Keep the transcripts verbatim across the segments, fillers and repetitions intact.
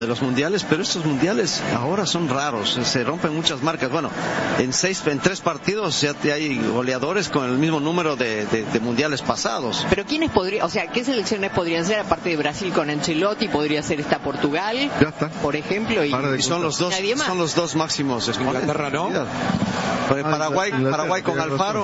de los mundiales, pero estos mundiales ahora son raros, se rompen muchas marcas. Bueno, en seis, en tres partidos ya hay goleadores con el mismo número de, de, de mundiales pasados. Pero quiénes podrían, o sea, ¿qué selecciones podrían ser aparte de Brasil con Ancelotti? Podría ser esta Portugal, ya está, por ejemplo, y, y son los dos, son los dos máximos exponentes. Inglaterra, ¿no? Paraguay, Paraguay con Alfaro.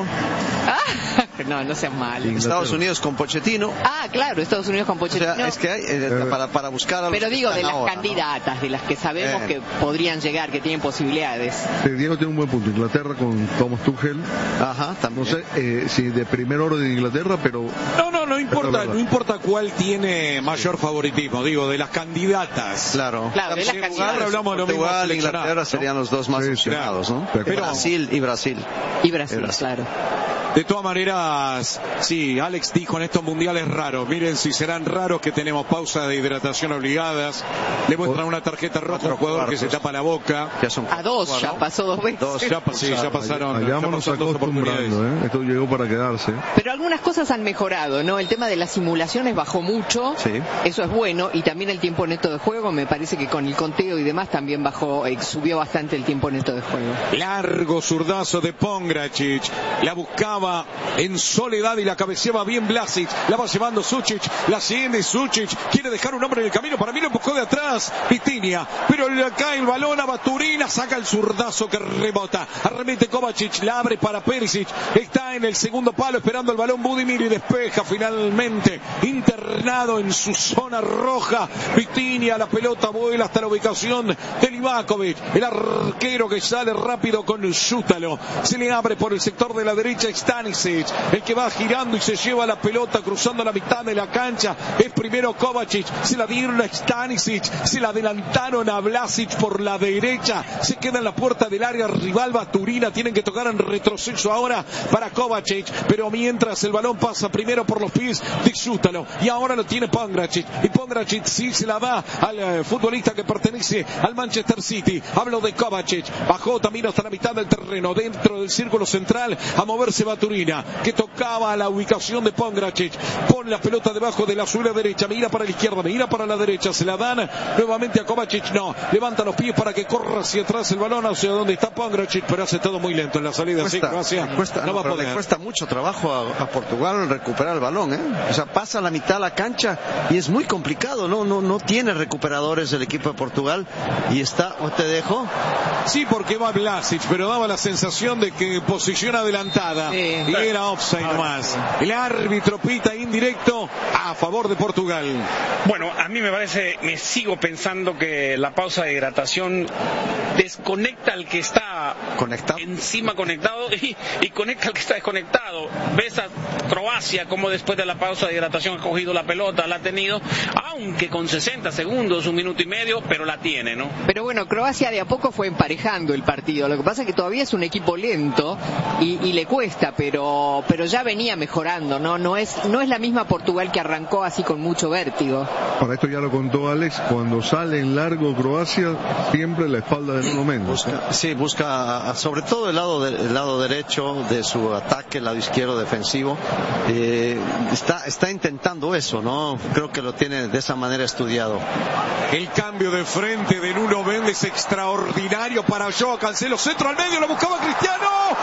Ah, no, no seas mal. Estados Unidos con Pochettino. Ah, claro, Estados Unidos con Pochettino. O sea, es que hay eh, para, para buscar a los Pero digo, de las ahora, candidatas, ¿no? De las que sabemos eh. que podrían llegar, que tienen posibilidades. Sí, Diego tiene un buen punto. Inglaterra con Thomas Tuchel. Ajá, también. No sé eh, si de primer orden de Inglaterra, pero... No, no, no importa, no importa cuál tiene mayor favoritismo, digo, de las candidatas. Claro. Claro, de las candidatas. Hablamos de lo mismo. Portugal, Inglaterra, ¿no? Serían los dos más opcionados, ¿no? Pero, Brasil y Brasil. Y Brasil, Brasil, claro. De todas maneras, sí, Alex dijo en estos mundiales raros, miren si serán raros que tenemos pausa de hidratación obligadas, le muestran una tarjeta roja a un jugador que se tapa la boca. Ya son a dos, cuatro, ya ¿no? pasó dos veces. Dos, ya, sí, ya pasaron. Allá ya nos acostumbrando, ¿eh? Esto llegó para quedarse. Pero algunas cosas han mejorado, ¿no? El tema de las simulaciones bajó mucho, sí. Eso es bueno, y también el tiempo neto de juego, me parece que con el conteo y demás también bajó, eh, subió bastante el tiempo neto de juego. Largo zurdazo de Pongracic, la buscaba en soledad y la cabeceaba bien Vlasic, la va llevando Sučić, la siguiente Sučić, quiere dejar un hombre en el camino, para mí lo empujó de atrás Vitinha, pero le cae el balón a Baturina, saca el zurdazo que rebota, arremete Kovacic, la abre para Perisic, está en el segundo palo esperando el balón Budimir y despeja finalmente, internado en su zona roja, Vitinha, la pelota vuela hasta la ubicación de Livakovic, el arquero que sale rápido con Zútalo, se le abre por el sector de la derecha Stanisic, el que va girando y se lleva la pelota cruzando la mitad de la cancha, es primero Kovacic, se la dieron a Stanisic, se la adelantaron a Vlasic por la derecha, se queda en la puerta del área rival Baturina, tienen que tocar en retroceso ahora para Kovacic, pero mientras el balón pasa primero por los pies de Zútalo, y ahora lo tiene Pongracic, y Pongracic sí se la da al uh, futbolista que pertenece al Manchester City, hablo de Kovacic, bajó también hasta la mitad del terreno, dentro del círculo central, a moverse Baturina, que tocaba a la ubicación de Pongracic, pone la pelota debajo de la suela derecha, mira para la izquierda, mira para la derecha, se la dan nuevamente a Kovacic, no, levanta los pies para que corra hacia atrás el balón, hacia donde está Pongracic, pero hace todo muy lento en la salida, cuesta, sí, Croacia, cuesta, no, no va a poder. Le cuesta mucho trabajo a, a Portugal recuperar el balón, ¿eh? O sea, pasa la mitad de la cancha y es muy complicado, no, no, no tiene recuperadores el equipo de Portugal y está, ¿o te dejo? Sí, porque va Vlasic, pero daba la sensación de que posición adelantada, sí, y era offside nomás. El árbitro pita indirecto a favor de Portugal. Bueno, a mí me parece, me sigo pensando que la pausa de hidratación desconecta al que está conectado encima conectado y, y conecta al que está desconectado. Ves a Croacia como después de la pausa de hidratación ha cogido la pelota, la ha tenido, aunque con sesenta segundos, un minuto y medio, pero la tiene, ¿no? Pero bueno, Croacia de a poco fue emparejando el partido. Lo que pasa es que todavía es un equipo lento y, y le cuesta, pero pero ya venía mejorando, ¿no? No es no es la misma Portugal que arrancó así con mucho vértigo. Para esto ya lo contó Alex, cuando sale en largo Croacia, siempre la espalda de Nuno Mendes. Busca, sí, busca sobre todo el lado, de, el lado derecho de su ataque, el lado izquierdo defensivo. Eh, está, está intentando eso, ¿no? Creo que lo tiene de esa manera estudiado. El cambio de frente de Nuno Mendes extraordinario para Joao Cancelo, centro al medio, lo buscaba Cristiano,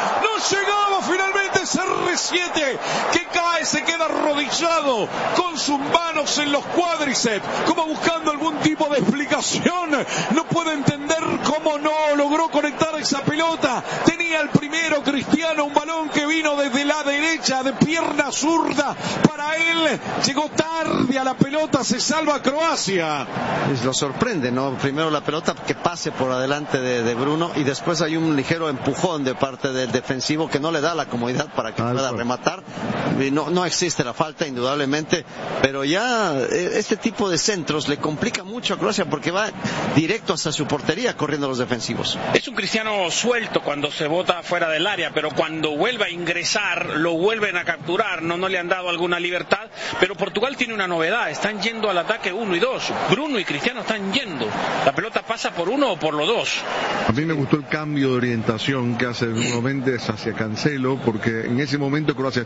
no llegaba finalmente C R siete, que cae, se queda arrodillado con sus manos en los cuádriceps, como buscando algún tipo de explicación, no puede entender cómo no logró conectar esa pelota, tenía el primero Cristiano, un balón que vino desde la derecha, de pierna zurda, para él, llegó tarde a la pelota, se salva Croacia. Lo sorprende, ¿no? Primero la pelota que pase por adelante de, de Bruno y después hay un ligero empujón de parte del defensivo que no le da la comodidad para que ah, pueda rematar. No, no existe la falta, indudablemente, pero ya este tipo de centros le complica mucho a Croacia porque va directo hacia su portería corriendo los defensivos. Es un Cristiano suelto cuando se bota fuera del área, pero cuando vuelve a ingresar lo vuelven a capturar, no, no le han dado alguna libertad, pero Portugal tiene una novedad, están yendo al ataque uno y dos, Bruno y Cristiano están yendo, la pelota pasa por uno o por los dos. A mí me gustó el cambio de orientación que hace Nuno Mendes hacia Cancelo, porque en ese momento Croacia está volcada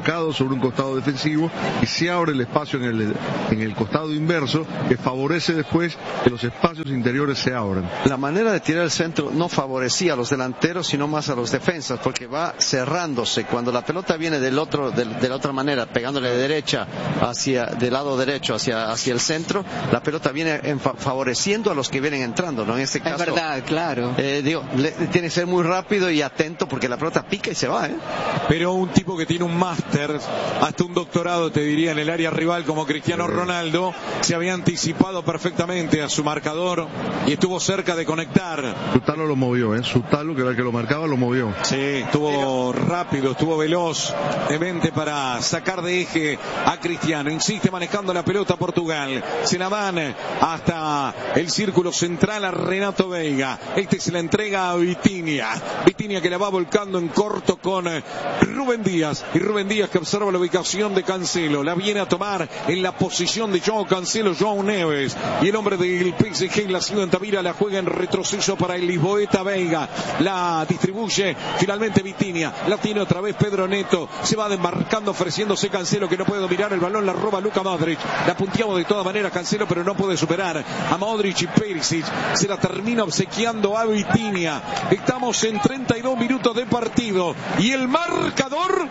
marcado sobre un costado defensivo y se abre el espacio en el, en el costado inverso, que favorece después que los espacios interiores se abran. La manera de tirar el centro no favorecía a los delanteros, sino más a los defensas, porque va cerrándose. Cuando la pelota viene del otro, de, de la otra manera, pegándole de derecha hacia, del lado derecho hacia, hacia el centro, la pelota viene en fa favoreciendo a los que vienen entrando, ¿no? En este caso. Es verdad, claro. Eh, digo, le, tiene que ser muy rápido y atento porque la pelota pica y se va, ¿eh? Pero un tipo que tiene un máster, hasta un doctorado, te diría, en el área rival como Cristiano Ronaldo, se había anticipado perfectamente a su marcador y estuvo cerca de conectar. Su talo lo movió, ¿eh? Su talo, que era el que lo marcaba, lo movió. Sí, estuvo rápido, estuvo veloz, de mente para sacar de eje a Cristiano. Insiste manejando la pelota Portugal. Se la dan hasta el círculo central a Renato Veiga. Este se la entrega a Vitinha. Vitinha que la va volcando en corto con Rubén Díaz. Y Rubén Díaz que observa la ubicación de Cancelo. La viene a tomar en la posición de João Cancelo, João Neves. Y el hombre del P S G, la ciudad de Tavira, la juega en retroceso para el Lisboeta Veiga. La distribuye finalmente Vitinha. La tiene otra vez Pedro Neto. Se va desmarcando, ofreciéndose Cancelo, que no puede dominar el balón. La roba Luka Modric. La punteamos de todas maneras Cancelo, pero no puede superar a Modric y Perisic. Se la termina obsequiando a Vitinha. Estamos en treinta y dos minutos de partido. Y el marcador...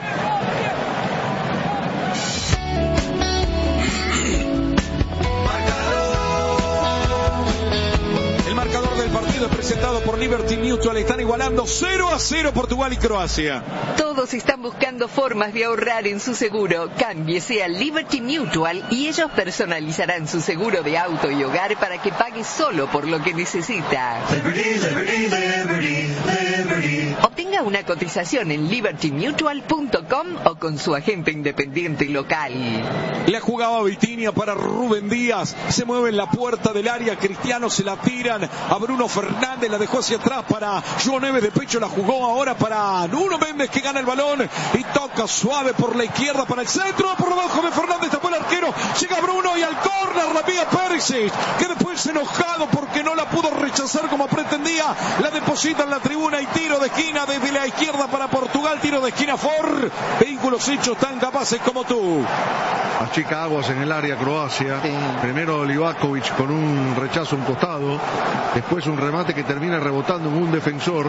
El marcador del partido es presentado por Liberty Mutual. Están igualando cero a cero Portugal y Croacia. Todos están buscando formas de ahorrar en su seguro. Cámbiese a Liberty Mutual y ellos personalizarán su seguro de auto y hogar para que pague solo por lo que necesita. Liberty, Liberty, Liberty, Liberty. Obtenga una cotización en liberty mutual punto com o con su agente independiente local. La jugaba Vitinha para Rubén Díaz. Se mueve en la puerta del área. Cristiano se la tiran a Bruno Fernández. La dejó hacia atrás para João Neves. De pecho la jugó ahora para Nuno Méndez, que gana el balón y toca suave por la izquierda para el centro. Por debajo de Fernández tapó el arquero. Llega Bruno y al córner la pide Perisic, que después enojado porque no la pudo rechazar como pretendía, la deposita en la tribuna y tiro de esquina desde la izquierda para Portugal. Tiro de esquina for vehículos hechos tan capaces como tú. Achica aguas en el área Croacia. Sí. Primero Livakovic con un rechazo a un costado, después un remate que termina rebotando en un defensor.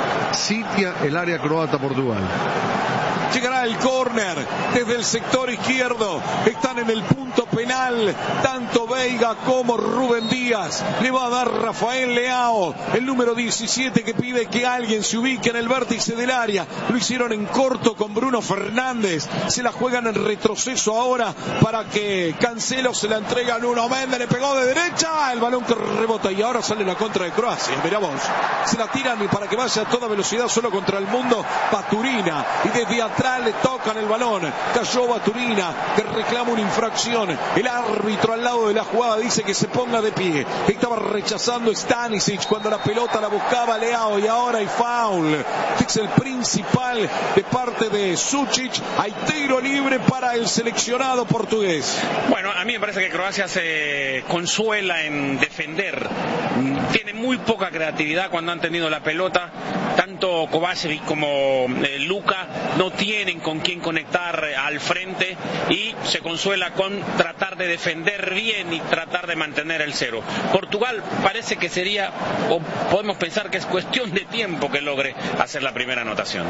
Sitia el área croata Portugal. Llegará el córner desde el sector izquierdo. Están en el punto penal tanto Veiga como Rubén Díaz. Le va a dar Rafael Leao, el número diecisiete, que pide que alguien se ubique en el vértice del área. Lo hicieron en corto con Bruno Fernández. Se la juegan en retroceso ahora para que Cancelo se la entrega a Nuno Méndez. Le pegó de derecha, el balón que rebota y ahora sale la contra de Croacia. Mirá vos, se la tiran y para que vaya a toda velocidad solo contra el mundo Baturina, y desde atrás le tocan el balón. Cayó Baturina, que reclama una infracción. El árbitro al lado de la jugada dice que se ponga de pie. Estaba rechazando Stanisic cuando la pelota la buscaba Leao y ahora hay foul. Es el principal de parte de Sučić. Hay tiro libre para el seleccionado portugués. Bueno, a mí me parece que Croacia se consuela en defender. Tiene muy poca creatividad cuando han tenido la pelota. Tanto Kovačević como eh, Luka no tienen con quién conectar al frente y se consuela con tratar de defender bien y tratar de mantener el cero. Portugal parece que sería, o podemos pensar que es cuestión de tiempo que logre hacer la primera anotación.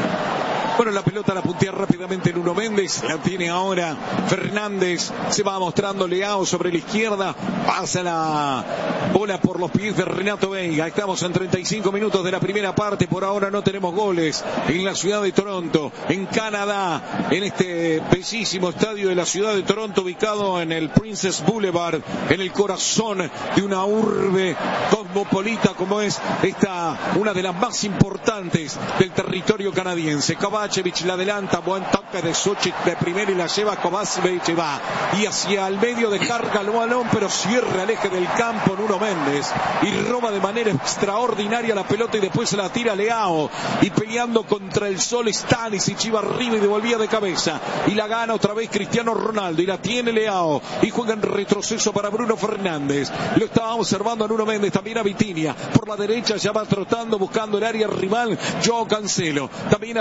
Bueno, la pelota la puntea rápidamente Nuno Méndez, la tiene ahora Fernández, se va mostrando Leao sobre la izquierda, pasa la bola por los pies de Renato Veiga. Estamos en treinta y cinco minutos de la primera parte, por ahora no tenemos goles en la ciudad de Toronto, en Canadá, en este bellísimo estadio de la ciudad de Toronto, ubicado en el Princess Boulevard, en el corazón de una urbe cosmopolita como es esta, una de las más importantes del territorio canadiense. Kovačević la adelanta, buen toque de Sučić de primera y la lleva Kovačević y va y hacia el medio descarga el balón, pero cierra el eje del campo Nuno Méndez y roba de manera extraordinaria la pelota y después se la tira Leao y peleando contra el sol Stanisic, iba arriba y devolvía de cabeza y la gana otra vez Cristiano Ronaldo y la tiene Leao y juega en retroceso para Bruno Fernández. Lo estaba observando a Nuno Méndez, también a Vitinha por la derecha, ya va trotando buscando el área rival João Cancelo, también hace lento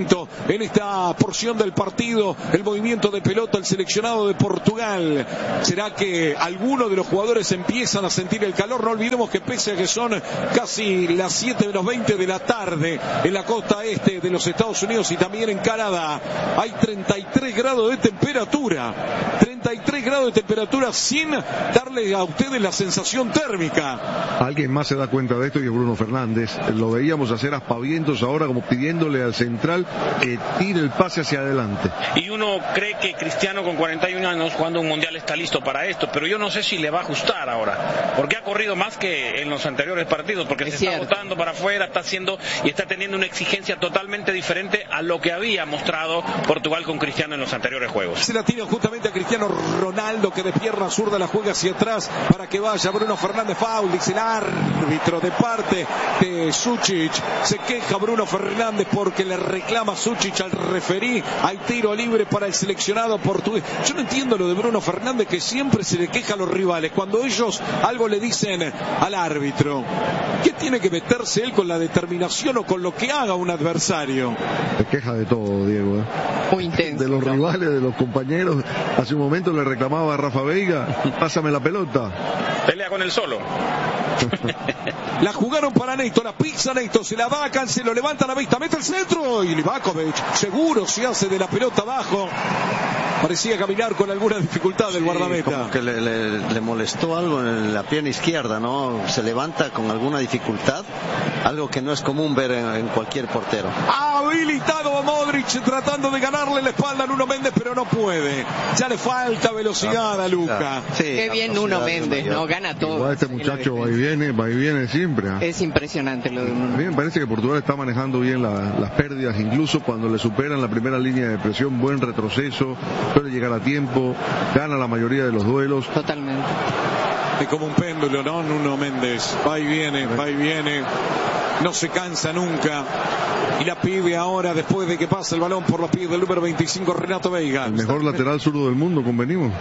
momento en esta porción del partido, el movimiento de pelota, el seleccionado de Portugal. ¿Será que algunos de los jugadores empiezan a sentir el calor? No olvidemos que pese a que son casi las siete menos veinte de la tarde en la costa este de los Estados Unidos y también en Canadá, hay treinta y tres grados de temperatura. treinta y tres grados de temperatura sin darle a ustedes la sensación térmica. Alguien más se da cuenta de esto y es Bruno Fernández. Lo veíamos hacer aspavientos ahora como pidiéndole al central que tire el pase hacia adelante. Y uno cree que Cristiano con cuarenta y un años jugando un mundial está listo para esto, pero yo no sé si le va a ajustar ahora, porque ha corrido más que en los anteriores partidos, porque es se cierto. Está botando para afuera, está haciendo y está teniendo una exigencia totalmente diferente a lo que había mostrado Portugal con Cristiano en los anteriores juegos. Se la tira justamente a Cristiano Ronaldo, que de pierna zurda la juega hacia atrás para que vaya Bruno Fernández. Foul, dice el árbitro de parte de Sučić. Se queja Bruno Fernández porque le reclama Sučić al referí. Hay tiro libre para el seleccionado portugués. Yo no entiendo lo de Bruno Fernández, que siempre se le queja a los rivales cuando ellos algo le dicen al árbitro. ¿Qué tiene que meterse él con la determinación o con lo que haga un adversario? Se queja de todo, Diego, ¿eh? Muy intenso. De los ¿no? rivales, de los compañeros. Hace un momento le reclamaba a Rafa Veiga: pásame la pelota. Pelea con él solo. La jugaron para Neto, la pisa Neto, se la da a Cancelo, levanta la vista, mete el centro y Livakovic seguro se hace de la pelota abajo. Parecía caminar con alguna dificultad el guardameta. Sí, como que le, le, le molestó algo en la pierna izquierda, ¿no? Se levanta con alguna dificultad, algo que no es común ver en, en cualquier portero. Habilitado a Modric tratando de ganarle la espalda a Nuno Méndez, pero no puede. Ya le falta velocidad a Luca. Sí, qué bien Nuno Méndez, ¿no? Gana todo. Igual este muchacho va y viene, va y viene siempre. ¿eh? Es impresionante lo de Nuno. A mí me parece que Portugal está manejando bien la, las pérdidas, incluso cuando le superan la primera línea de presión, buen retroceso, suele llegar a tiempo, gana la mayoría de los duelos. Totalmente. Es como un péndulo, ¿no? Nuno Méndez, va y viene, va y viene, no se cansa nunca. Y la pide ahora, después de que pasa el balón por los pies del número veinticinco, Renato Veiga. El mejor lateral zurdo del mundo, convenimos.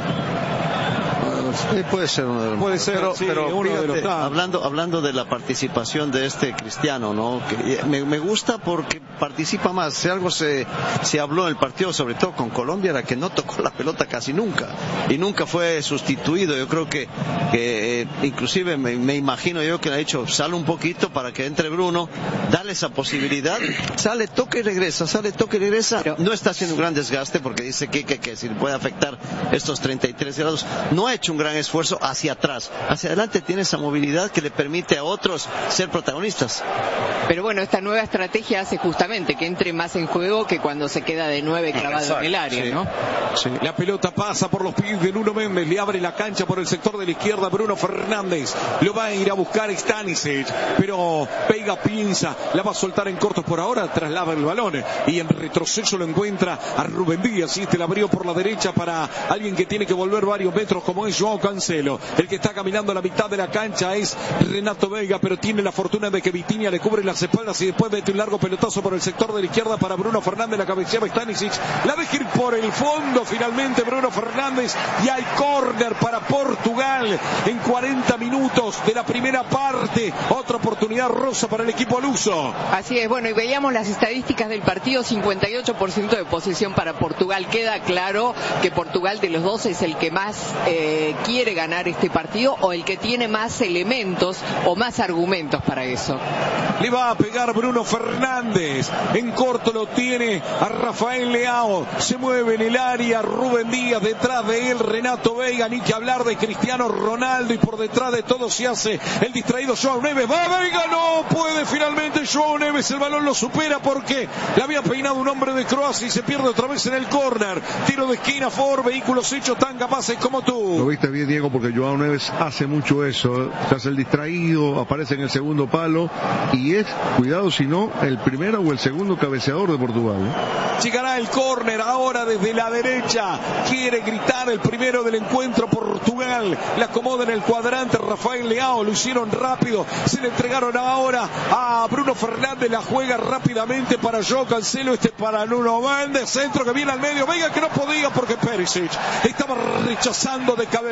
Sí, puede ser uno de los puede ser, pero, sí, pero uno fíjate, de los hablando hablando de la participación de este Cristiano, ¿no? Que me, me gusta porque participa más. Si algo se se habló en el partido, sobre todo con Colombia, era que no tocó la pelota casi nunca y nunca fue sustituido. Yo creo que, que eh, inclusive me, me imagino yo que le ha dicho: sale un poquito para que entre Bruno, dale esa posibilidad, sale, toca y regresa, sale, toca y regresa. Pero no está haciendo un gran desgaste porque dice que, que, que si le puede afectar estos treinta y tres grados, no ha hecho un gran esfuerzo hacia atrás. Hacia adelante tiene esa movilidad que le permite a otros ser protagonistas. Pero bueno, esta nueva estrategia hace justamente que entre más en juego que cuando se queda de nueve clavado Exacto, en el área, sí. ¿no? Sí. La pelota pasa por los pies de Nuno Méndez, le abre la cancha por el sector de la izquierda Bruno Fernández, lo va a ir a buscar Stanisic, pero Veiga piensa, la va a soltar en cortos por ahora, traslada el balón y en retroceso lo encuentra a Rubén Díaz, y este la abrió por la derecha para alguien que tiene que volver varios metros como es Joao Cancelo. El que está caminando a la mitad de la cancha es Renato Veiga, pero tiene la fortuna de que Vitinha le cubre las espaldas y después mete un largo pelotazo por el sector de la izquierda para Bruno Fernández, la cabeceaba Stanisic, la deja ir por el fondo finalmente Bruno Fernández, y hay córner para Portugal en cuarenta minutos de la primera parte. Otra oportunidad rosa para el equipo luso. Así es, bueno, y veíamos las estadísticas del partido, cincuenta y ocho por ciento de posesión para Portugal. Queda claro que Portugal de los dos es el que más eh, quiere ganar este partido, o el que tiene más elementos o más argumentos para eso. Le va a pegar Bruno Fernández, en corto lo tiene a Rafael Leao, se mueve en el área Rubén Díaz, detrás de él Renato Veiga, ni que hablar de Cristiano Ronaldo, y por detrás de todo se hace el distraído Joao Neves. Va Veiga, no puede finalmente Joao Neves, el balón lo supera porque le había peinado un hombre de Croacia y se pierde otra vez en el córner. Tiro de esquina a favor, vehículos hechos tan capaces como tú. Lo viste bien, Diego, porque Joao Neves hace mucho eso, ¿eh? Se hace el distraído, aparece en el segundo palo y es, cuidado si no, el primero o el segundo cabeceador de Portugal, ¿eh? Llegará el córner ahora desde la derecha, quiere gritar el primero del encuentro Portugal, le acomoda en el cuadrante Rafael Leao, lo hicieron rápido, se le entregaron ahora a Bruno Fernández, la juega rápidamente para Joao Cancelo, este para Nuno Méndez, centro que viene al medio, Veiga que no podía porque Perisic estaba rechazando de cabeza.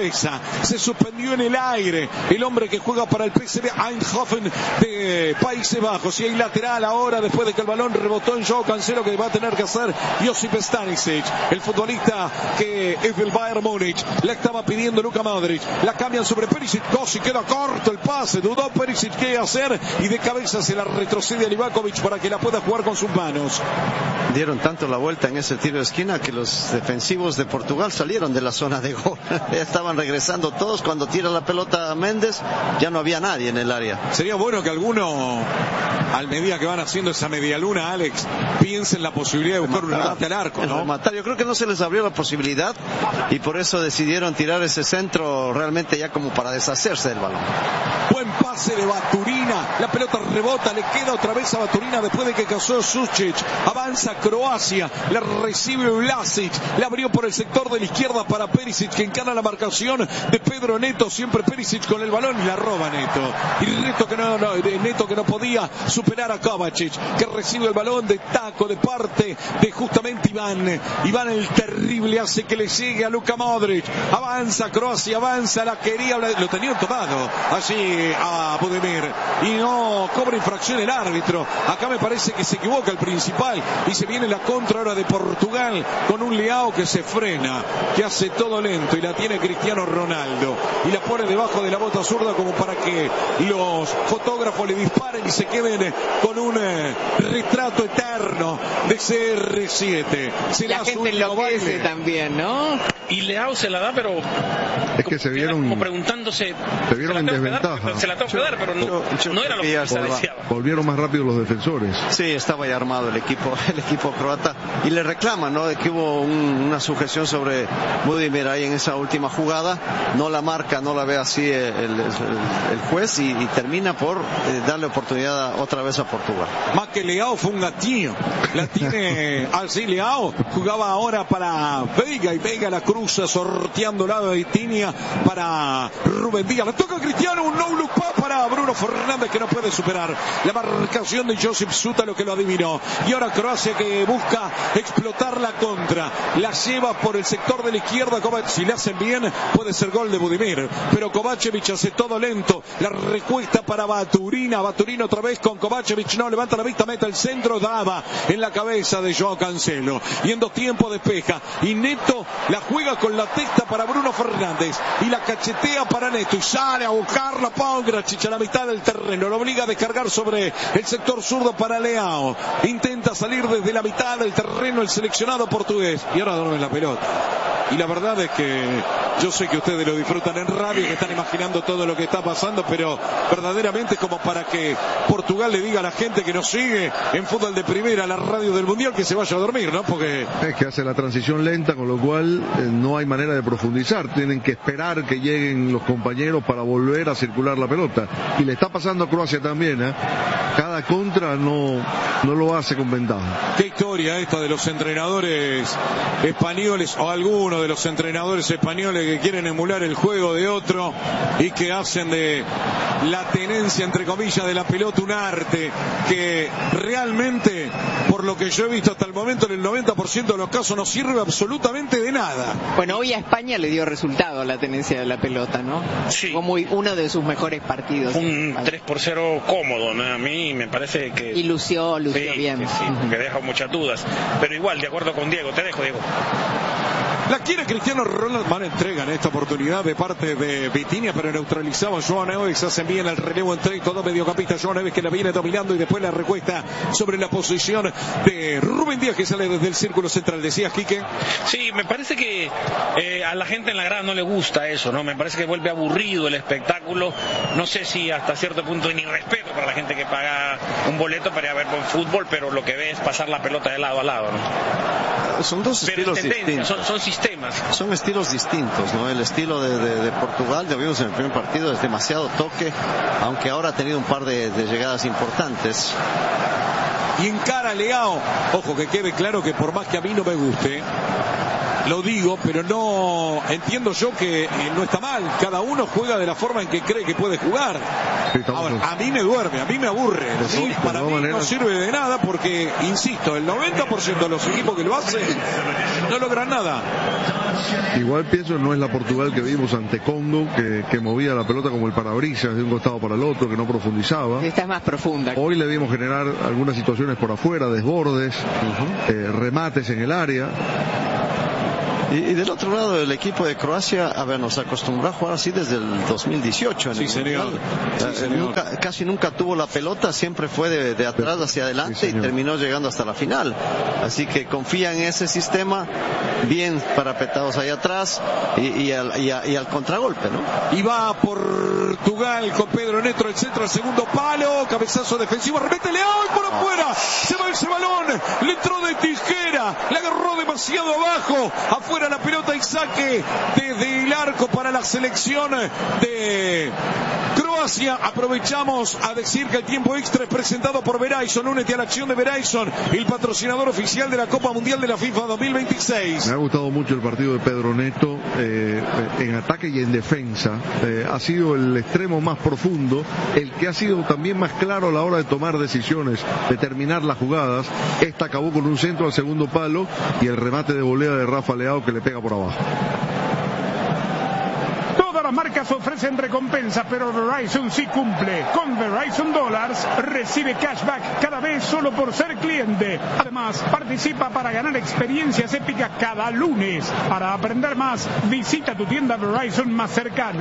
cabeza. Se suspendió en el aire el hombre que juega para el P S V Eindhoven de Países Bajos. Y hay lateral ahora después de que el balón rebotó en Joao Cancelo, que va a tener que hacer Josip Stanisic, el futbolista que es del Bayern Múnich. La estaba pidiendo Luka Modric. La cambian sobre Perisic. Kosi, queda corto el pase. Dudó Perisic qué hacer y de cabeza se la retrocede a Livakovic para que la pueda jugar con sus manos. Dieron tanto la vuelta en ese tiro de esquina que los defensivos de Portugal salieron de la zona de gol. Ya estaban regresando todos. Cuando tira la pelota a Méndez, ya no había nadie en el área. Sería bueno que alguno, al medida que van haciendo esa media luna, Alex, piense en la posibilidad de buscar un remate al arco, ¿no? Rematar. Yo creo que no se les abrió la posibilidad y por eso decidieron tirar ese centro realmente ya como para deshacerse del balón. Buen pase de Baturina, la pelota rebota, le queda otra vez a Baturina después de que cayó Sučić. Avanza Croacia, la recibe Vlasic, la abrió por el sector de la izquierda para Perisic, que encara la marcación de Pedro Neto, siempre Perisic con el balón y la roba Neto. Y Neto que no, no, Neto que no podía superar a Kovacic, que recibe el balón de taco de parte de justamente Iván. Iván el terrible hace que le llegue a Luka Modric. Avanza Croacia, avanza, la quería, lo tenían tomado allí a Budimir y no cobra infracción el árbitro. Acá me parece que se equivoca el principal y se viene la contra ahora de Portugal con un Leao que se frena, que hace todo lento y la tiene Cristiano Ronaldo y la pone debajo de la bota zurda como para que los fotógrafos le disparen y se queden con un eh, retrato eterno de C R siete. Se la gente enloquece también, ¿no? Y Leao se la da, pero es que se vieron como preguntándose, se vieron en desventaja. Dar, se la tengo que dar, pero no, yo, yo no era lo que se deseaba. Volvieron más rápido los defensores. Sí, estaba ya armado el equipo, el equipo croata y le reclaman, ¿no? De que hubo un, una sujeción sobre Budimir ahí en esa última jugada. No la marca, no la ve así el, el, el juez y, y termina por eh, darle oportunidad a, otra vez a Portugal. Más que Leao fue un gatillo. La tiene así Leao. Jugaba ahora para Veiga y Veiga la cruza sorteando el lado de Itinia para Rubén Díaz. La toca Cristiano, un no look pass para Bruno Fernández que no puede superar la marcación de Josip Suta, lo que lo adivinó. Y ahora Croacia que busca explotar la contra. La lleva por el sector de la izquierda. Si le hacen bien puede ser gol de Budimir, pero Kovačević hace todo lento. La recuesta para Baturina. Baturina otra vez con Kovačević, no levanta la vista, mete el centro, daba en la cabeza de Joao Cancelo y en dos tiempos despeja y Neto la juega con la testa para Bruno Fernández y la cachetea para Neto y sale a buscarla Pongracic a la mitad del terreno, lo obliga a descargar sobre el sector zurdo para Leao, intenta salir desde la mitad del terreno el seleccionado portugués y ahora duerme la pelota. Y la verdad es que yo sé que ustedes lo disfrutan en radio, que están imaginando todo lo que está pasando, pero verdaderamente es como para que Portugal le diga a la gente que nos sigue en Fútbol de Primera, la radio del Mundial, que se vaya a dormir, ¿no? Porque es que hace la transición lenta, con lo cual eh, no hay manera de profundizar. Tienen que esperar que lleguen los compañeros para volver a circular la pelota. Y le está pasando a Croacia también, ¿eh? Cada contra no, no lo hace con ventaja. Qué historia esta de los entrenadores españoles, o algunos de los entrenadores españoles que quieren emular el juego de otro y que hacen de la tenencia, entre comillas, de la pelota un arte que realmente, por lo que yo he visto hasta el momento, en el noventa por ciento de los casos no sirve absolutamente de nada. Bueno, hoy a España le dio resultado la tenencia de la pelota, ¿no? Sí. Fue muy, uno de sus mejores partidos. Un tres por cero cómodo, ¿no? A mí me parece que... Y lució, lució sí, bien. Sí, sí, uh-huh. Que deja muchas dudas. Pero igual, de acuerdo con Diego. Te dejo, Diego. La quiere Cristiano Ronaldo. Van a entregar esta oportunidad de parte de Vitinha, pero neutralizaba Joao Neves. Hacen bien el relevo entre todo mediocampistas. Joao Neves que la viene dominando y después la recuesta sobre la posición de Rubén Díaz que sale desde el círculo central. ¿Decías, Quique? Sí, me parece que eh, a la gente en la grada no le gusta eso, ¿no? Me parece que vuelve aburrido el espectáculo. No sé si hasta cierto punto ni respeto para la gente que paga un boleto para ir a ver buen fútbol, pero lo que ve es pasar la pelota de lado a lado, ¿no? Son dos pero estilos distintos. Son, son sistemas. Son estilos distintos, ¿no? El estilo de, de, de Portugal, ya vimos en el primer partido, es demasiado toque, aunque ahora ha tenido un par de, de llegadas importantes. Y encara Leao. Ojo, que quede claro que por más que a mí no me guste, lo digo, pero no entiendo yo que eh, no está mal. Cada uno juega de la forma en que cree que puede jugar. Ahora, a mí me duerme, a mí me aburre. Sí, para mí no sirve de nada porque, insisto, el noventa por ciento de los equipos que lo hacen no logran nada. Igual pienso, no es la Portugal que vimos ante Congo, que, que movía la pelota como el parabrisas de un costado para el otro, que no profundizaba. Esta es más profunda. Hoy le vimos generar algunas situaciones por afuera, desbordes, uh-huh. eh, remates en el área. Y, y del otro lado, el equipo de Croacia, a ver, nos acostumbró a jugar así desde el dos mil dieciocho. En sí, el señor. Sí, eh, señor. Nunca, casi nunca tuvo la pelota, siempre fue de, de atrás hacia adelante sí, y terminó llegando hasta la final. Así que confía en ese sistema, bien parapetados ahí atrás y, y, al, y, a, y al contragolpe, ¿no? Y va Portugal con Pedro Neto, el centro al segundo palo, cabezazo defensivo, remete Leao y por afuera, se va ese balón, le entró de tijera, le agarró demasiado abajo, afuera la pelota y saque desde el arco para la selección de Croacia. Aprovechamos a decir que el tiempo extra es presentado por Verizon. Únete a la acción de Verizon, el patrocinador oficial de la Copa Mundial de la FIFA dos mil veintiséis. Me ha gustado mucho el partido de Pedro Neto, eh, en ataque y en defensa. Eh, ha sido el extremo más profundo, el que ha sido también más claro a la hora de tomar decisiones, de terminar las jugadas. Esta acabó con un centro al segundo palo y el remate de volea de Rafa Leao que le pega por abajo. Todas las marcas ofrecen recompensa, pero Verizon sí cumple. Con Verizon Dollars recibe cashback cada vez solo por ser cliente. Además, participa para ganar experiencias épicas cada lunes. Para aprender más, visita tu tienda Verizon más cercana.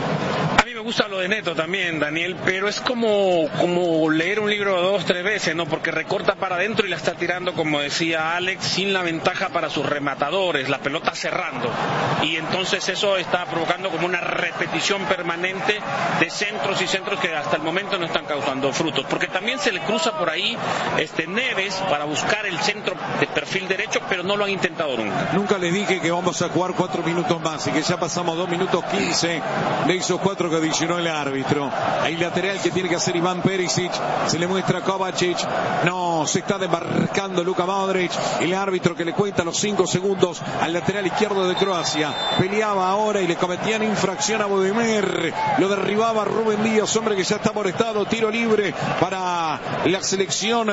A mí me gusta lo de Neto también, Daniel, pero es como, como leer un libro dos, tres veces, ¿no? Porque recorta para adentro y la está tirando, como decía Alex, sin la ventaja para sus rematadores, la pelota cerrando. Y entonces eso está provocando como una repetición permanente de centros y centros que hasta el momento no están causando frutos. Porque también se le cruza por ahí este Neves para buscar el centro de perfil derecho, pero no lo han intentado nunca. Nunca les dije que vamos a jugar cuatro minutos más y que ya pasamos dos minutos quince de esos cuatro que adicionó el árbitro. Hay lateral que tiene que hacer Iván Perisic, se le muestra a Kovacic, no, se está demarcando Luka Modric, el árbitro que le cuenta los cinco segundos al lateral izquierdo de Croacia, peleaba ahora y le cometían infracción a Bodemir, lo derribaba Rubén Díaz, hombre que ya está molestado, tiro libre para la selección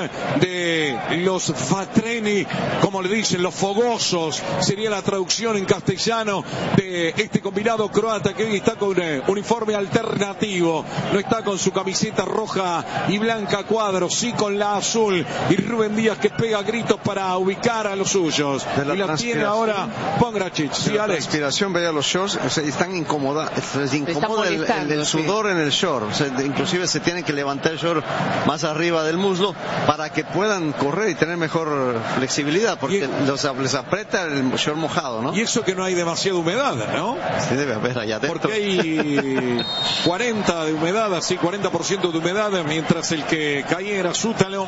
de los Fatreni, como le dicen, los fogosos, sería la traducción en castellano de este combinado croata que hoy está con eh, uniforme alternativo, no está con su camiseta roja y blanca cuadro, sí con la azul, y Rubén Díaz que pega gritos para ubicar a los suyos, la y la tiene ahora Pongracic. Sí, la Alex. transpiración, veía los shorts, o sea, están incomoda, les incomoda el, el, el sudor sí. En el short, o sea, inclusive se tienen que levantar el short más arriba del muslo para que puedan correr y tener mejor flexibilidad, porque y, los, les aprieta el short mojado, ¿no? Y eso que no hay demasiada humedad, ¿no? Sí, debe haber allá adentro. Porque hay cuarenta de humedad, así cuarenta por ciento de humedad, mientras el que caía era Sútalo.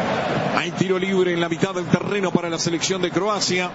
Hay tiro libre en la mitad del terreno para la selección de Croacia.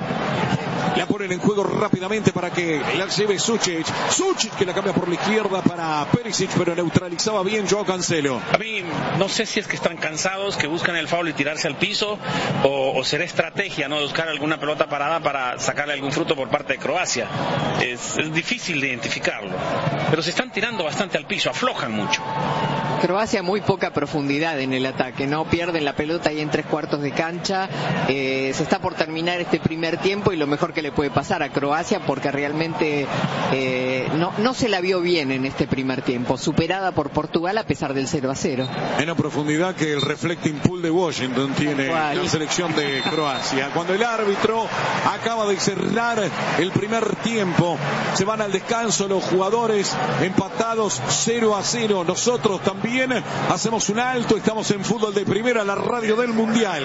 La ponen en juego rápidamente para que la lleve Sučić. Sučić que la cambia por la izquierda para Perisic, pero neutralizaba bien Joao Cancelo. A mí no sé si es que están cansados, que buscan el foul y tirarse al piso, o, o será estrategia, ¿no? Buscar alguna pelota parada para sacarle algún fruto por parte de Croacia. Es, es difícil de identificarlo. Pero se están tirando bastante al piso, aflojan mucho. Croacia muy poca profundidad en el ataque, no pierden la pelota ahí en tres cuartos de cancha. Eh, se está por terminar este primer tiempo y lo mejor que le puede pasar a Croacia, porque realmente eh, no, no se la vio bien en este primer tiempo, superada por Portugal a pesar del cero a cero. Menos profundidad que el reflecting pool de Washington tiene la selección de Croacia. Cuando el árbitro acaba de cerrar el primer tiempo, se van al descanso los jugadores empatados cero a cero. Nosotros también hacemos un alto, estamos en Fútbol de Primera, la radio del Mundial.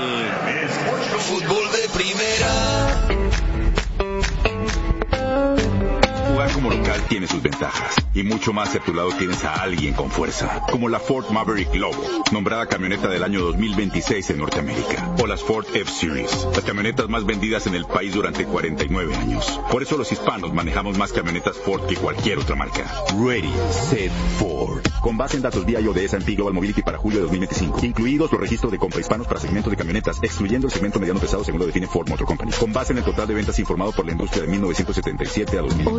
Fútbol de Primera. Jugar como local tiene sus ventajas, y mucho más si a tu lado tienes a alguien con fuerza, como la Ford Maverick Lobo, nombrada camioneta del año dos mil veintiséis en Norteamérica, o las Ford F-Series, las camionetas más vendidas en el país durante cuarenta y nueve años. Por eso los hispanos manejamos más camionetas Ford que cualquier otra marca. Ready, Set, Ford. Con base en datos vía I O D S and P Global Mobility para julio de dos mil veinticinco, incluidos los registros de compra hispanos para segmentos de camionetas, excluyendo el segmento mediano pesado según lo define Ford Motor Company, con base en el total de ventas informado por la industria de mil novecientos setenta y siete a dos mil. Hoy en día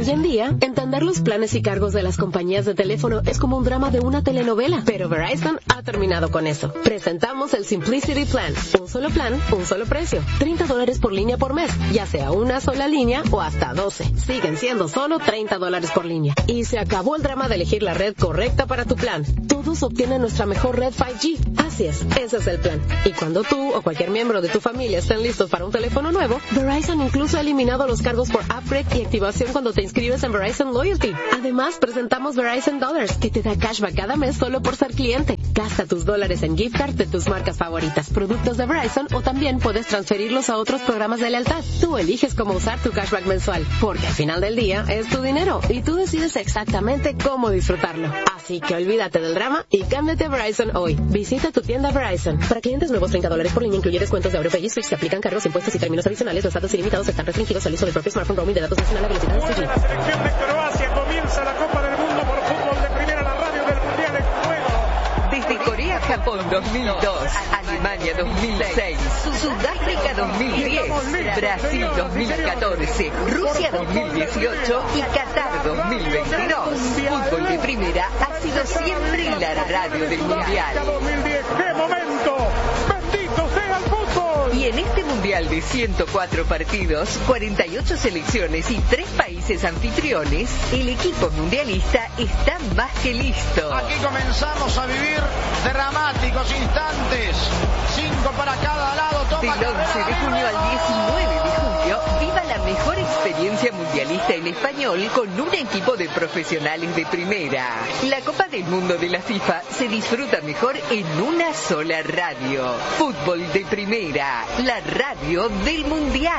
familia, entender los planes y cargos de las compañías de teléfono es como un drama de una telenovela, pero Verizon ha terminado con eso. Presentamos el Simplicity Plan. Un solo plan, un solo precio. treinta dólares por línea por mes, ya sea una sola línea o hasta doce. Siguen siendo solo treinta dólares por línea. Y se acabó el drama de elegir la red correcta para tu plan. Todos obtienen nuestra mejor red cinco G. Así es, ese es el plan. Y cuando tú o cualquier miembro de tu familia estén listos para un teléfono nuevo, Verizon incluso ha eliminado los cargos por upgrade y activación cuando te inscribes en Verizon Loyalty. Además, presentamos Verizon Dollars, que te da cashback cada mes solo por ser cliente. Gasta tus dólares en gift cards de tus marcas favoritas, productos de Verizon, o también puedes transferirlos a otros programas de lealtad. Tú eliges cómo usar tu cashback mensual, porque al final del día es tu dinero y tú decides exactamente cómo disfrutarlo. Así que olvídate del drama y cámbiate a Verizon hoy. Visita tu tienda Verizon. Para clientes nuevos, treinta dólares por línea, incluye descuentos de AuroPay y Switch. Se aplican cargos, impuestos y términos adicionales. Los datos ilimitados están restringidos al uso del propio smartphone. Roaming de datos nacional a velocidad de La selección de Croacia comienza la Copa del Mundo por fútbol de primera, la radio del Mundial en juego. Desde Corea, Japón dos mil dos, Alemania dos mil seis, Sudáfrica dos mil diez, Brasil dos mil catorce, Rusia dos mil dieciocho y Qatar dos mil veintidós. Fútbol de primera ha sido siempre la radio del Mundial. ¡Qué momento! ¡Bendito sea el fútbol! Y en este Mundial de ciento cuatro partidos, cuarenta y ocho selecciones y tres países anfitriones, el equipo mundialista está más que listo. Aquí comenzamos a vivir dramáticos instantes. Cinco para cada lado. Toma Del once de junio al diecinueve de julio, viva la mejor experiencia mundialista en español con un equipo de profesionales de primera. La Copa del Mundo de la FIFA se disfruta mejor en una sola radio. Fútbol de primera, la radio del Mundial.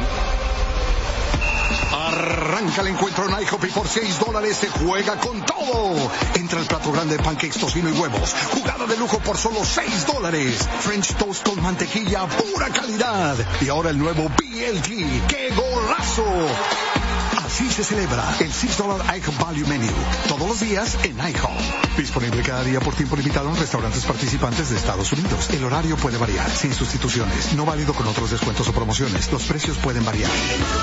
Arranca el encuentro en IHOP y por seis dólares se juega con todo. Entra el plato grande de pancakes, tocino y huevos. Jugada de lujo por solo seis dólares. French toast con mantequilla, pura calidad. Y ahora el nuevo B L T. ¡Qué golazo! Así se celebra el seis dólares IHOP Value Menu. Todos los días en IHOP. Disponible cada día por tiempo limitado en restaurantes participantes de Estados Unidos. El horario puede variar, sin sustituciones. No válido con otros descuentos o promociones. Los precios pueden variar.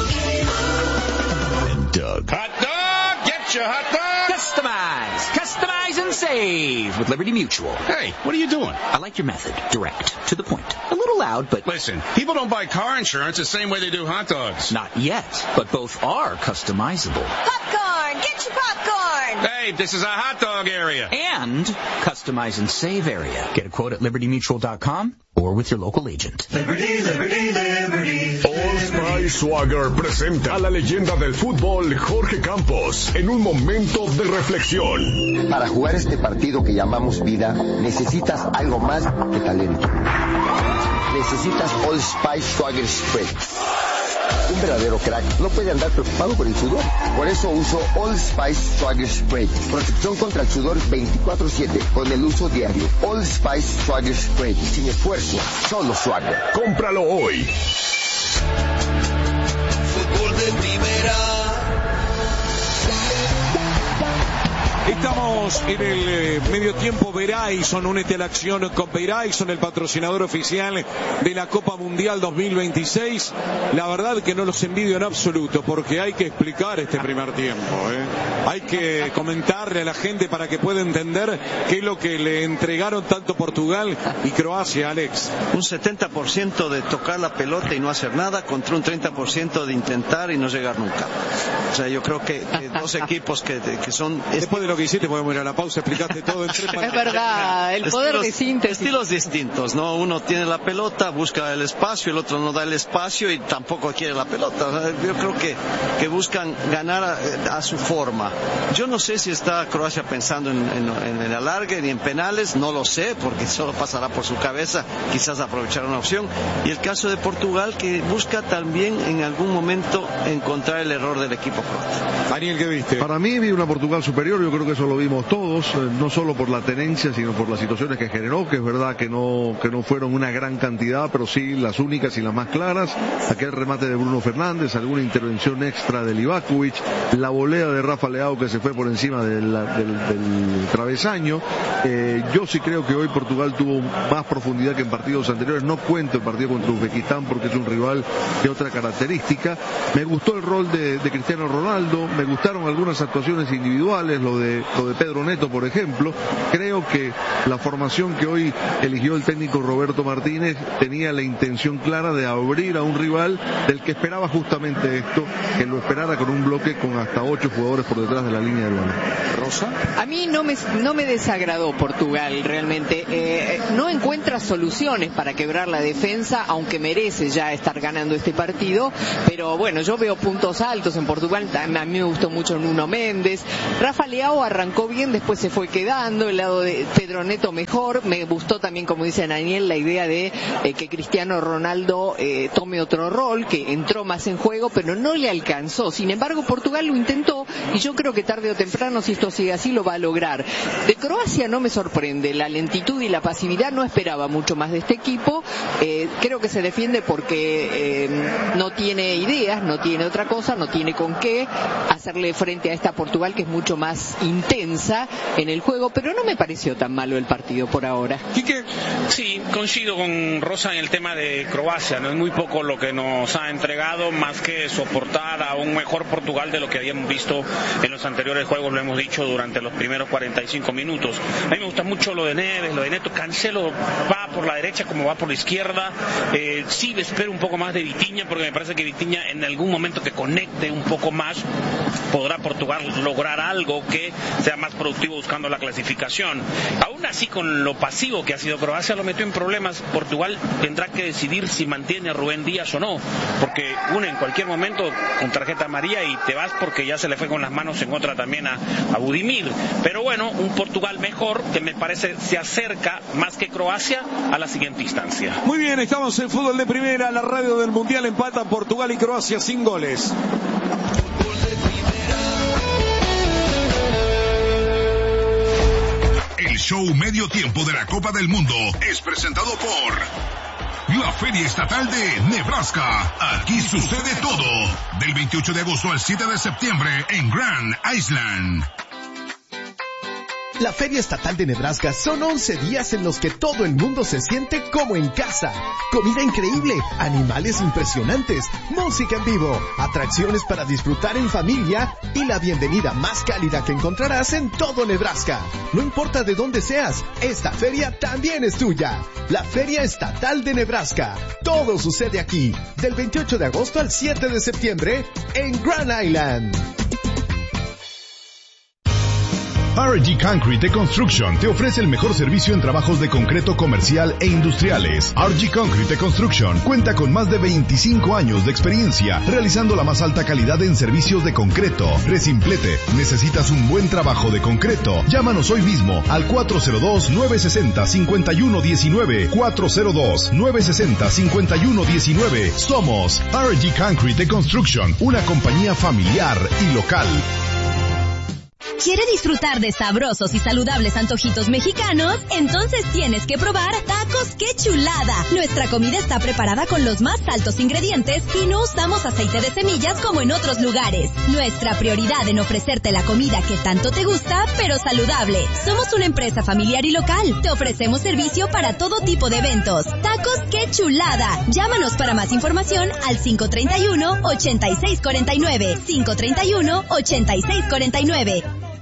Doug. Hot dog! Get your hot dog! Customize! Customize and save with Liberty Mutual. Hey, what are you doing? I like your method. Direct. To the point. A little loud, but... Listen, people don't buy car insurance the same way they do hot dogs. Not yet, but both are customizable. Popcorn! Get your popcorn! Hey, this is a hot dog area. And customize and save area. Get a quote at liberty mutual dot com or with your local agent. Liberty, Liberty, Liberty. Old Spice Swagger presenta a la leyenda del fútbol Jorge Campos en un momento de reflexión. Para jugar este partido que llamamos vida, necesitas algo más que talento. Necesitas Old Spice Swagger Spray. Un verdadero crack no puede andar preocupado por el sudor. Por eso uso Old Spice Swagger Spray. Protección contra el sudor veinticuatro siete con el uso diario. Old Spice Swagger Spray. Sin esfuerzo, solo Swagger. Cómpralo hoy. Fútbol de primera. Estamos en el eh, medio tiempo. Verizon, únete a la acción con Verizon, el patrocinador oficial de la Copa Mundial dos mil veintiséis. La verdad que no los envidio en absoluto, porque hay que explicar este primer tiempo, ¿eh? Hay que comentarle a la gente para que pueda entender qué es lo que le entregaron tanto Portugal y Croacia, Alex. Un setenta por ciento de tocar la pelota y no hacer nada contra un treinta por ciento de intentar y no llegar nunca. O sea, yo creo que, que dos equipos que, que son... Después de lo que hiciste podemos ir a la pausa, explicaste todo en tres palabras. Es verdad, el poder estilos, de síntesis. Estilos distintos, ¿no? Uno tiene la pelota, busca el espacio, el otro no da el espacio y tampoco quiere la pelota. O sea, yo creo que, que buscan ganar a, a su forma. Yo no sé si está Croacia pensando en, en, en el alargue ni en penales, no lo sé, porque solo pasará por su cabeza, quizás aprovechar una opción. Y el caso de Portugal, que busca también en algún momento encontrar el error del equipo croata. Daniel, ¿qué viste? Para mí vi una Portugal superior. Yo creo que eso lo vimos todos, eh, no solo por la tenencia, sino por las situaciones que generó, que es verdad que no, que no fueron una gran cantidad, pero sí las únicas y las más claras. Aquel remate de Bruno Fernández, alguna intervención extra de Livakovic, la volea de Rafa Leao que se fue por encima del, del, del travesaño. Eh, yo sí creo que hoy Portugal tuvo más profundidad que en partidos anteriores. No cuento el partido contra Uzbekistán porque es un rival de otra característica. Me gustó el rol de, de Cristiano Ronaldo, me gustaron algunas actuaciones individuales, lo de, lo de Pedro Neto, por ejemplo. Creo que la formación que hoy eligió el técnico Roberto Martínez tenía la intención clara de abrir a un rival del que esperaba justamente esto, que lo esperara con un bloque con hasta ocho jugadores por detrás de la línea del balón. Rosa. A mí no me, no me desagradó Portugal realmente. Eh, no encuentra soluciones para quebrar la defensa, aunque merece ya estar ganando este partido. Pero bueno, yo veo puntos altos en Portugal. A mí me gustó mucho Nuno Méndez. Rafa Leao arrancó bien, después se fue quedando. El lado de Pedro Neto mejor. Me gustó también, como dice Daniel, la idea de eh, que Cristiano Ronaldo eh, tome otro rol, que entró más en juego, pero no le alcanzó. Sin embargo, Portugal lo intentó y yo creo que tarde o temprano, si esto sigue así, lo va a lograr. De Croacia no me sorprende la lentitud y la pasividad. No esperaba mucho más de este equipo. Eh, creo que se defiende porque eh, no tiene ideas, no tiene otra cosa, no tiene con qué hacerle frente a esta Portugal que es mucho más intensa en el juego, pero no me pareció tan malo el partido por ahora. Quique. Sí, coincido con Rosa en el tema de Croacia. No es muy poco lo que nos ha entregado, más que soportar a un mejor Portugal de lo que habíamos visto en los anteriores juegos, lo hemos dicho durante los primeros cuarenta y cinco minutos. A mí me gusta mucho lo de Neves, lo de Neto. Cancelo va por la derecha como va por la izquierda. Eh, sí, espero un poco más de Vitinha, porque me parece que Vitinha en algún momento que conecte un poco más, podrá Portugal lograr algo que sea más productivo buscando la clasificación. Aún así, con lo pasivo que ha sido Croacia, lo metió en problemas. Portugal tendrá que decidir si mantiene a Rubén Díaz o no, porque una en cualquier momento con tarjeta amarilla y te vas porque ya se le fue con las manos en otra también a, a Budimir. Pero bueno, un Portugal mejor que me parece se acerca más que Croacia a la siguiente instancia. Muy bien, estamos en Fútbol de Primera, la radio del Mundial. Empatan Portugal y Croacia sin goles. El show medio tiempo de la Copa del Mundo es presentado por la Feria Estatal de Nebraska. Aquí sucede todo. Del veintiocho de agosto al siete de septiembre en Grand Island. La Feria Estatal de Nebraska son once días en los que todo el mundo se siente como en casa. Comida increíble, animales impresionantes, música en vivo, atracciones para disfrutar en familia y la bienvenida más cálida que encontrarás en todo Nebraska. No importa de dónde seas, esta feria también es tuya. La Feria Estatal de Nebraska. Todo sucede aquí, del veintiocho de agosto al siete de septiembre en Grand Island. R G Concrete Construction te ofrece el mejor servicio en trabajos de concreto comercial e industriales. R G Concrete Construction cuenta con más de veinticinco años de experiencia realizando la más alta calidad en servicios de concreto. Resimplete, ¿necesitas un buen trabajo de concreto? Llámanos hoy mismo al cuatro cero dos, nueve seis cero, cinco uno uno nueve, cuatro cero dos, nueve seis cero, cinco uno uno nueve. Somos R G Concrete Construction, una compañía familiar y local. ¿Quiere disfrutar de sabrosos y saludables antojitos mexicanos? Entonces tienes que probar Tacos ¡Qué Chulada! Nuestra comida está preparada con los más altos ingredientes y no usamos aceite de semillas como en otros lugares. Nuestra prioridad en ofrecerte la comida que tanto te gusta, pero saludable. Somos una empresa familiar y local. Te ofrecemos servicio para todo tipo de eventos. Tacos ¡Qué Chulada! Llámanos para más información al cinco tres uno, ocho seis cuatro nueve, cinco tres uno, ocho seis cuatro nueve.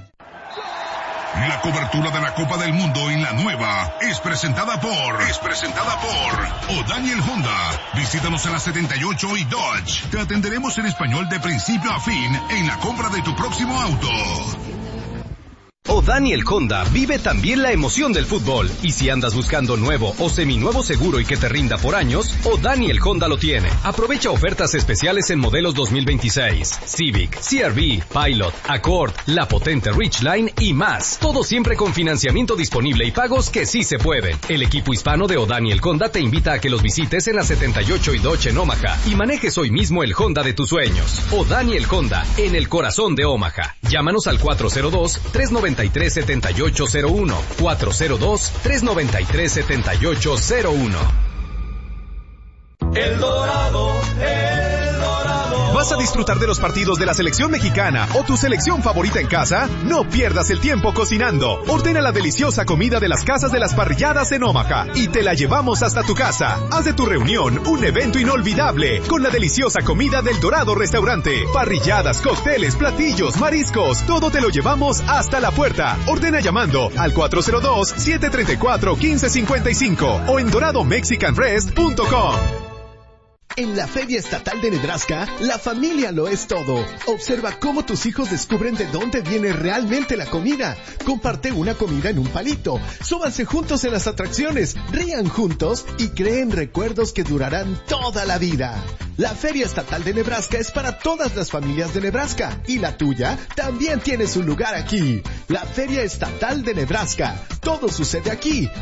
La cobertura de la Copa del Mundo en la nueva es presentada por es presentada por O'Daniel Honda. Visítanos en la setenta y ocho y Dodge. Te atenderemos en español de principio a fin en la compra de tu próximo auto. O'Daniel Honda vive también la emoción del fútbol. Y si andas buscando nuevo o seminuevo seguro y que te rinda por años, O'Daniel Honda lo tiene. Aprovecha ofertas especiales en modelos dos mil veintiséis, Civic, C R V, Pilot, Accord, la potente Ridgeline y más. Todo siempre con financiamiento disponible y pagos que sí se pueden. El equipo hispano de O'Daniel Honda te invita a que los visites en la setenta y ocho y Dodge en Omaha y manejes hoy mismo el Honda de tus sueños. O'Daniel Honda, en el corazón de Omaha. Llámanos al cuatro cero dos, tres nueve tres, siete ocho cero uno, cuatro cero dos, tres nueve tres, siete ocho cero uno. El Dorado, El Dorado. ¿Vas a disfrutar de los partidos de la selección mexicana o tu selección favorita en casa? No pierdas el tiempo cocinando. Ordena la deliciosa comida de las casas de las parrilladas en Omaha y te la llevamos hasta tu casa. Haz de tu reunión un evento inolvidable con la deliciosa comida del Dorado Restaurante. Parrilladas, cócteles, platillos, mariscos, todo te lo llevamos hasta la puerta. Ordena llamando al cuatro cero dos, siete tres cuatro, uno cinco cinco cinco o en dorado mexican rest punto com. En la Feria Estatal de Nebraska, la familia lo es todo. Observa cómo tus hijos descubren de dónde viene realmente la comida. Comparte una comida en un palito. Súbanse juntos en las atracciones, rían juntos y creen recuerdos que durarán toda la vida. La Feria Estatal de Nebraska es para todas las familias de Nebraska y la tuya también tiene su lugar aquí. La Feria Estatal de Nebraska. Todo sucede aquí.